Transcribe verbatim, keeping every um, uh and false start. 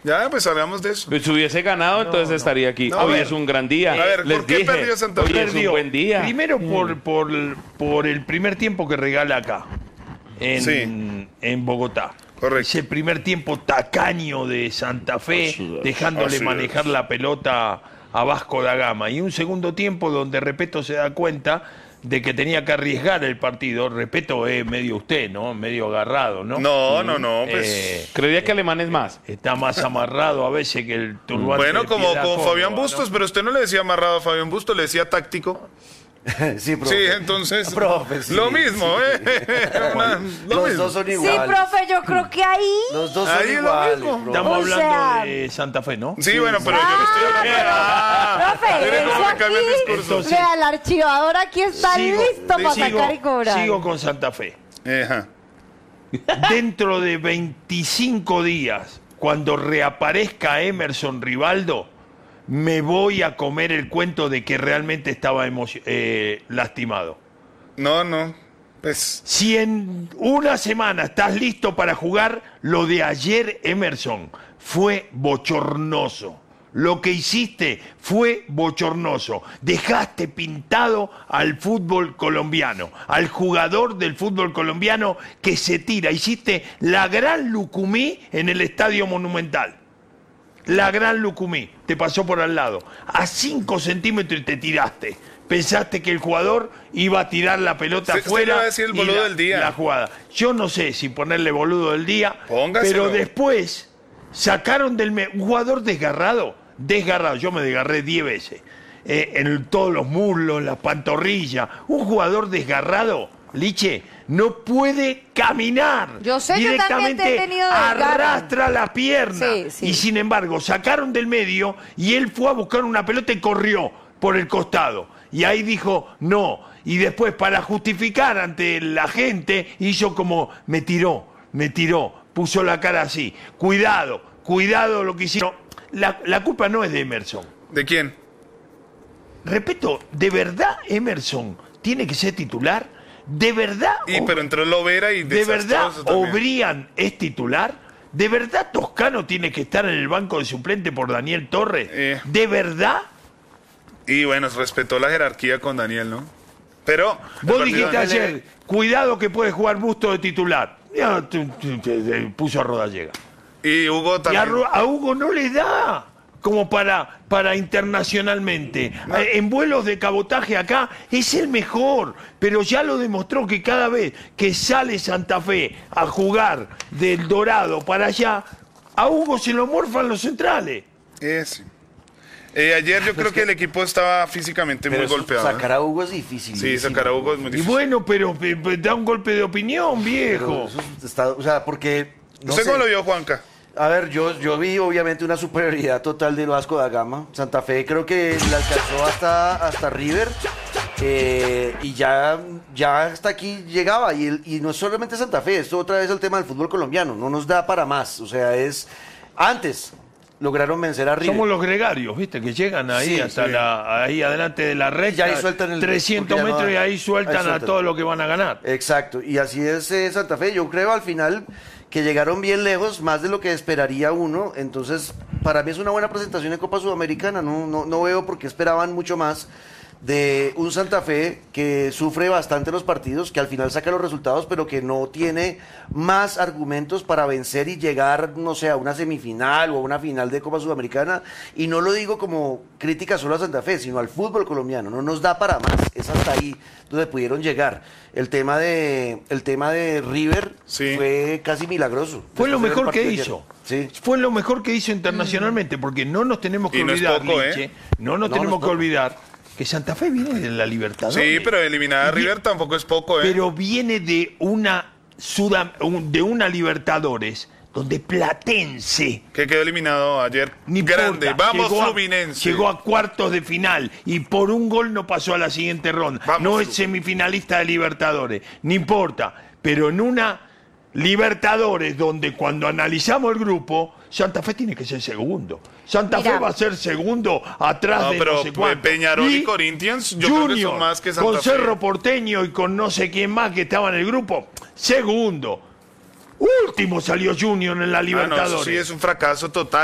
Ya, pues hablamos de eso. Pues si hubiese ganado, no, entonces no. estaría aquí. No, hoy ver, es un gran día. A ver, Les ¿por qué dije, perdió Santa Fe? Hoy es un buen día. Primero por, mm. por, por el primer tiempo que regala acá, en, sí. en Bogotá. Correcto. Ese primer tiempo tacaño de Santa Fe, Así dejándole Así manejar es. la pelota a Vasco da Gama. Y un segundo tiempo donde Repeto se da cuenta de que tenía que arriesgar el partido. Repeto es medio usted, ¿no? Medio agarrado, ¿no? No, no, no. Pues... Eh, Creía que Alemán es más. Está más amarrado a veces que el turbante. Bueno, como con Córdoba, Fabián Bustos, ¿no? Pero usted no le decía amarrado a Fabián Bustos, le decía táctico. Sí, profe. Sí, entonces, profe, sí, lo mismo, sí. ¿eh? Lo Los mismo. dos son iguales. Sí, profe, yo creo que ahí... Los dos son ahí iguales. Estamos o hablando sea... de Santa Fe, ¿no? Sí, sí bueno, pero ah, yo le estoy hablando... Ah, profe, mire cómo me cambia el discurso. Entonces, vea, el archivador aquí está sigo, listo para sigo, sacar y cobrar. Sigo con Santa Fe. Ajá. Dentro de veinticinco días, cuando reaparezca Emerson Rivaldo, me voy a comer el cuento de que realmente estaba eh, lastimado. No, no, pues... Si en una semana estás listo para jugar, lo de ayer, Emerson, fue bochornoso. Lo que hiciste fue bochornoso. Dejaste pintado al fútbol colombiano, al jugador del fútbol colombiano que se tira. Hiciste la gran Lucumí en el Estadio Monumental. La gran Lucumí, te pasó por al lado. A cinco centímetros y te tiraste. Pensaste que el jugador iba a tirar la pelota sí, afuera. Va a decir el boludo la, del día. La jugada. Yo no sé si ponerle boludo del día, Póngaselo. pero después sacaron del... Me un jugador desgarrado, desgarrado. Yo me desgarré diez veces. Eh, en todos los muslos, en las pantorrillas. Un jugador desgarrado, Liche, no puede caminar. Yo sé, directamente yo también te he tenido arrastra la pierna. Sí, sí. Y sin embargo, sacaron del medio y él fue a buscar una pelota y corrió por el costado. Y ahí dijo, no. Y después, para justificar ante la gente, hizo como, me tiró, me tiró. Puso la cara así. Cuidado, cuidado lo que hicieron. La, la culpa no es de Emerson. ¿De quién? Repito, ¿de verdad Emerson tiene que ser titular? ¿De verdad? Y, pero entró Lovera y ¿De verdad Obrian es titular? ¿De verdad Toscano tiene que estar en el banco de suplente por Daniel Torres? Eh. ¿De verdad? Y bueno, respetó la jerarquía con Daniel, ¿no? Pero... Vos dijiste ayer, cuidado que puede jugar Busto de titular. Ya te, te, te, te puso a Rodallega. Y Hugo también. Y a, a Hugo no le da como para, para internacionalmente. No. En vuelos de cabotaje acá es el mejor, pero ya lo demostró que cada vez que sale Santa Fe a jugar del Dorado para allá, a Hugo se lo morfan los centrales. Ese. Eh, ayer yo creo que el equipo estaba físicamente pero muy golpeado. Sacar a Hugo es difícil. Sí, sacar a Hugo es muy difícil. Y bueno, pero, pero da un golpe de opinión, viejo. Está, o sea, porque... No ¿Usted sé. cómo lo vio, Juanca? A ver, yo, yo vi obviamente una superioridad total del Vasco da Gama. Santa Fe creo que la alcanzó hasta, hasta River. Eh, y ya, ya hasta aquí llegaba. Y, el, y no es solamente Santa Fe, esto otra vez el tema del fútbol colombiano. No nos da para más. O sea, es... Antes lograron vencer a River. Somos los gregarios, ¿viste? Que llegan ahí sí, hasta sí. La, ahí adelante de la recta. Y ahí sueltan el, trescientos metros no, y ahí sueltan, ahí sueltan a todo lo que van a ganar. Exacto. Y así es eh, Santa Fe. Yo creo al final que llegaron bien lejos, más de lo que esperaría uno. Entonces, para mí es una buena presentación en Copa Sudamericana. No, no, no veo por qué esperaban mucho más de un Santa Fe que sufre bastante los partidos, que al final saca los resultados, pero que no tiene más argumentos para vencer y llegar, no sé, a una semifinal o a una final de Copa Sudamericana. Y no lo digo como crítica solo a Santa Fe, sino al fútbol colombiano. No nos da para más. Es hasta ahí donde pudieron llegar. El tema de, el tema de River sí. fue casi milagroso. Fue lo mejor que hizo. Sí. Fue lo mejor que hizo internacionalmente, porque no nos tenemos que y olvidar, no, poco, Liche, ¿eh? no nos no, tenemos no que olvidar que Santa Fe viene de la Libertadores. Sí, pero eliminar a River tampoco es poco, ¿eh? Pero viene de una Sudam de una Libertadores donde Platense, que quedó eliminado ayer, ni grande, importa, vamos llegó a, Fluminense. Llegó a cuartos de final y por un gol no pasó a la siguiente ronda. Vamos, no es semifinalista de Libertadores, no importa, pero en una Libertadores donde cuando analizamos el grupo, Santa Fe tiene que ser segundo. Santa Mira. Fe va a ser segundo atrás no, de pero no sé cuánto. Peñarol y, y Corinthians, yo Junior, creo que son más que Santa con Fe. Cerro Porteño y con no sé quién más que estaba en el grupo, segundo. Último salió Junior en la Libertadores. Ah, no, eso sí es un fracaso total.